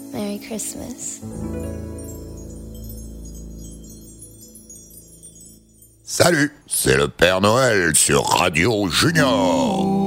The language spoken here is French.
Merry Christmas. Salut, c'est le Père Noël sur Radio Junior.